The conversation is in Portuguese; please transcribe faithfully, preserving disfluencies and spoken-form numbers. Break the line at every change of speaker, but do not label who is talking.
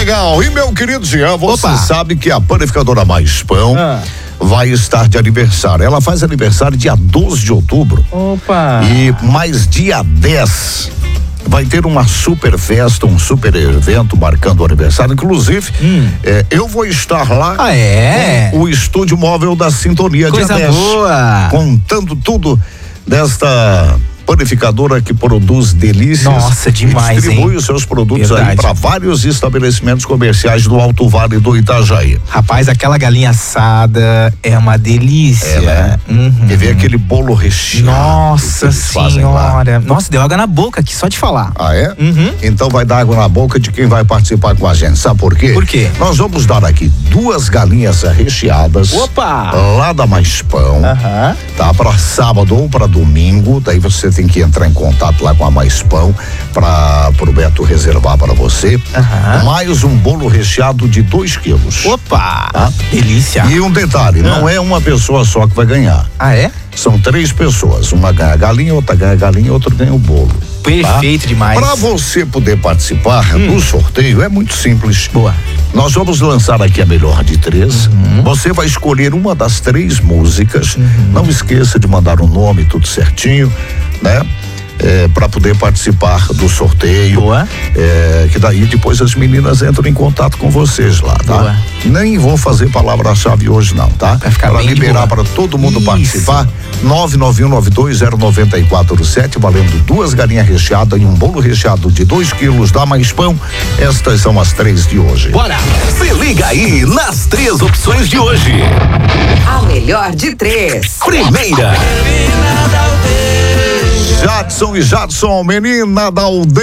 legal. E meu querido Jean, você
Opa.
sabe que a panificadora Mais Pão
Ah.
vai estar de aniversário. Ela faz aniversário dia doze de outubro.
Opa!
E mais dia dez vai ter uma super festa, um super evento marcando o aniversário. Inclusive,
Hum.
eh, eu vou estar lá
Ah, é?
com o estúdio móvel da Sintonia
Coisa
dia dez,
boa.
contando tudo desta panificadora que produz delícias.
Nossa, demais,
e distribui
hein?
os seus produtos
Verdade.
aí para vários estabelecimentos comerciais do Alto Vale do Itajaí.
Rapaz, aquela galinha assada é uma delícia.
É, né?
Uhum.
E vem aquele bolo recheado. que
Nossa
eles fazem lá.
senhora. Nossa, deu água na boca aqui, só de falar.
Ah, é?
Uhum.
Então vai dar água na boca de quem vai participar com a gente. Sabe por quê?
Por quê?
Nós vamos dar aqui duas galinhas recheadas.
Opa!
Lá da Mais Pão.
Aham.
Tá? Para sábado ou para domingo. Daí você tem que entrar em contato lá com a Mais Pão para pro Beto reservar para você.
Aham.
Mais um bolo recheado de dois quilos.
Opa!
Tá?
Delícia.
E um detalhe, não é uma pessoa só que vai ganhar.
Ah, é?
São três pessoas. Uma ganha a galinha, outra ganha a galinha, outra ganha o bolo.
Perfeito demais.
Para você poder participar do sorteio, é muito simples.
Boa.
Nós vamos lançar aqui a melhor de três.
Uhum.
Você vai escolher uma das três músicas. Não esqueça de mandar o nome, tudo certinho, né? É, para poder participar do sorteio.
Boa.
É, que daí depois as meninas entram em contato com vocês lá, tá?
Boa.
Nem vou fazer palavra-chave hoje não, tá?
Vai ficar
Para
bem de
liberar
boa.
para todo mundo
Isso.
participar. nove nove um nove dois zero nove quatro sete, valendo duas galinhas recheadas e um bolo recheado de dois quilos da Mais Pão. Estas são as três de hoje.
Bora!
Se liga aí nas três opções de hoje.
A melhor de três.
Primeira.
Jadson e Jadson, menina da aldeia.